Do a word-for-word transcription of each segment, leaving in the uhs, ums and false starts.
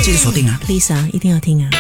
记得锁定啊 ，Please 啊，一定要听啊。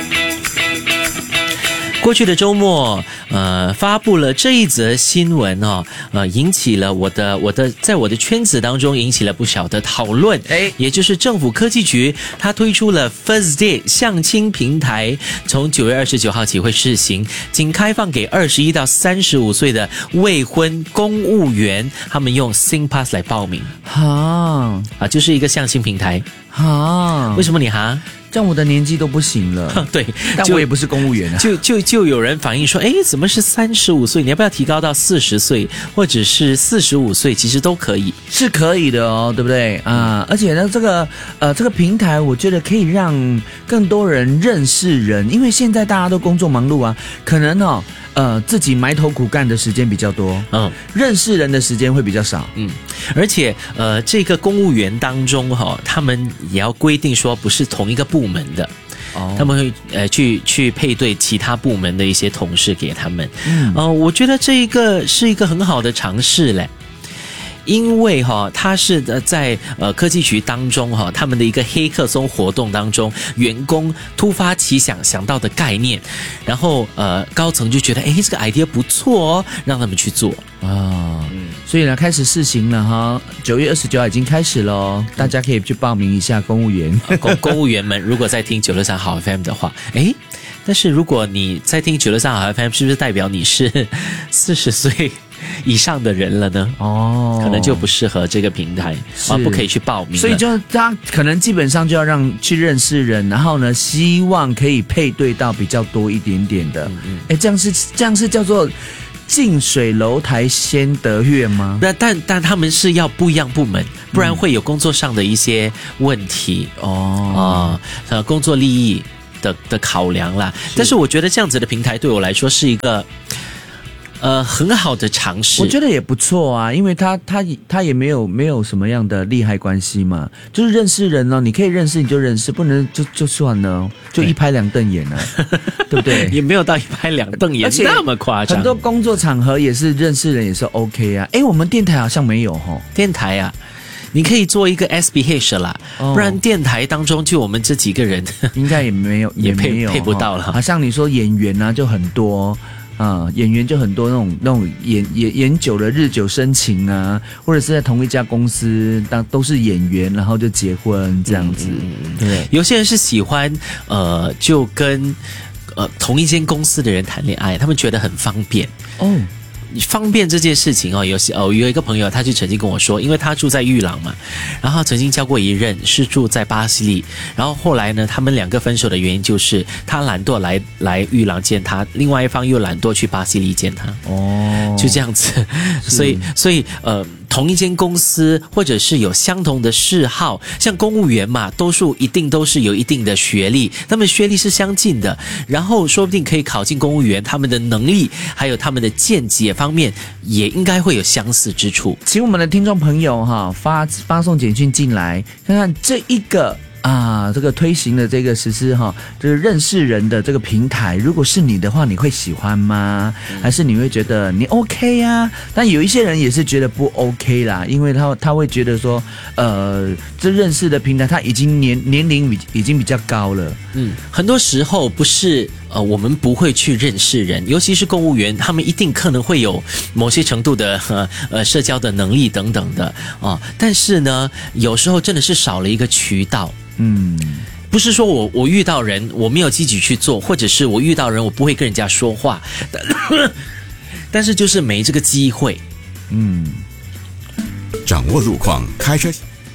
过去的周末，呃，发布了这一则新闻哦，呃，引起了我的我的在我的圈子当中引起了不小的讨论。 哎， 也就是政府科技局，它推出了 First Date 相亲平台，从九月二十九号起会试行，仅开放给二十一到三十五岁的未婚公务员，他们用 SingPass 来报名。 哈啊，就是一个相亲平台。 哈， 为什么你哈？ 这样我的年纪都不行了。 对， 但我也不是公务员啊。 就就就有人反映说，诶，怎么是三十五岁？你要不要提高到四十岁，或者是四十五岁？其实都可以， 是可以的哦，对不对啊？而且呢，这个呃这个平台，我觉得可以让更多人认识人，因为现在大家都工作忙碌啊，可能哦呃自己埋头苦干的时间比较多，嗯，认识人的时间会比较少， 嗯，而且呃这个公务员当中哈、哦，他们也要规定说不是同一个部门的。哦、他们会呃去去配对其他部门的一些同事给他们，嗯，呃，我觉得这一个是一个很好的尝试嘞。因为哈、哦，它是在呃科技局当中哈、哦，他们的一个黑客松活动当中，员工突发奇想想到的概念，然后呃高层就觉得哎这个 idea 不错哦，让他们去做啊、哦嗯，所以呢开始试行了哈，九月二十九号已经开始了，大家可以去报名一下公务员。 呃、公公务员们如果在听九六三好 F M 的话，哎，但是如果你在听九六三好 F M， 是不是代表你是四十岁？以上的人了呢，哦，可能就不适合这个平台啊，不可以去报名了。 所以就他可能基本上就要让去认识人，然后呢，希望可以配对到比较多一点点的。嗯嗯，这样是这样是叫做近水楼台先得月吗？ 那但但他们是要不一样部门，不然会有工作上的一些问题、嗯、哦啊，呃，工作利益的的考量啦。但是我觉得这样子的平台对我来说是一个。呃，很好的尝试， 我觉得也不错啊，因为他他他也没有没有什么样的利害关系嘛，就是认识人哦，你可以认识你就认识，不能就就算了，就一拍两瞪眼啊，对不对？ 也没有到一拍两瞪眼那么夸张。 很多工作场合也是认识人也是 OK 啊。诶，我们电台好像没有齁， 电台啊。你可以做一个 S B H 啦、哦，不然电台当中就我们这几个人， 应该也没有， 也配没有配不到了。 好像你说演员啊，就很多。啊、嗯，演员就很多那种那种演演演久了日久生情啊，或者是在同一家公司当都是演员，然后就结婚这样子。嗯、对， 有些人是喜欢呃，就跟呃同一间公司的人谈恋爱，他们觉得很方便哦。方便这件事情哦，有些哦，有一个朋友他就曾经跟我说，因为他住在玉郎嘛，然后曾经交过一任是住在巴西利，然后后来呢，他们两个分手的原因就是他懒惰来来玉郎见他，另外一方又懒惰去巴西利见他，哦，就这样子，所以所以呃。同一间公司，或者是有相同的嗜好，像公务员嘛，多数一定都是有一定的学历，他们学历是相近的，然后说不定可以考进公务员，他们的能力还有他们的见解方面也应该会有相似之处。 请我们的听众朋友哈发发送简讯进来，看看这一个。啊，这个推行的这个实施哈，就是认识人的这个平台，如果是你的话，你会喜欢吗？还是你会觉得你 OK 啊？但有一些人也是觉得不 OK 啦，因为他他会觉得说，呃，这认识的平台他已经年年龄已经比较高了。 嗯，很多时候不是呃我们不会去认识人，尤其是公务员，他们一定可能会有某些程度的呃呃社交的能力等等的啊、呃，但是呢，有时候真的是少了一个渠道。嗯，不是说我我遇到人我没有积极去做，或者是我遇到人我不会跟人家说话，但是就是没这个机会。嗯， 掌握路况，开车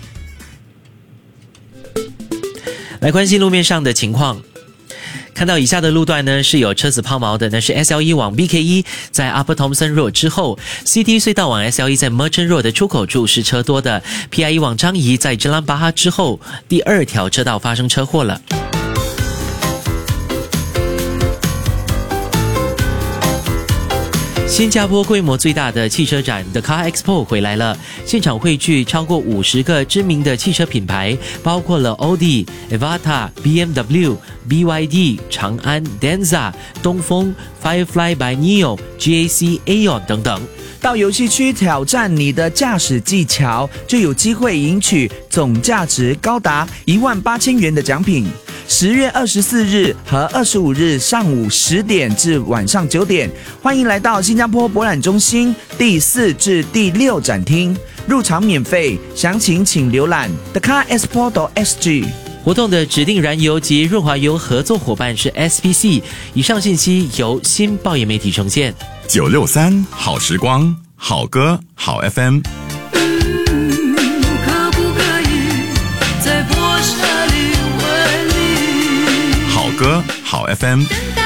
来关心路面上的情况。看到以下的路段呢是有车子抛锚的，那是 S L 一 往 B K 一 在 Upper Thomson Road 之后， C T 隧道往 S L 一 在 Merchant Road 的出口处是车多的， P I 一 往樟宜在 Jalan Bahar 之后第二条车道发生车祸了。 新加坡规模最大的汽车展 The Car Expo 回来了，现场汇聚超过五十个知名的汽车品牌，包括了 Audi、Avata、B M W、B Y D、长安、Denza、东风、Firefly by Neo、G A C、Aeon 等等。 到游戏区挑战你的驾驶技巧，就有机会赢取总价值高达一万八千元的奖品。十月二十四日和二十五日上午十点至晚上九点，欢迎来到新加坡博览中心第四至第六展厅，入场免费，详情请浏览 the car expo dot s g。 活动的指定燃油及润滑油合作伙伴是 S P C。以上信息由新报业媒体呈现。 九六三好时光，好歌好 F M。 可不可以在破舍里为你好歌好 F M。 等待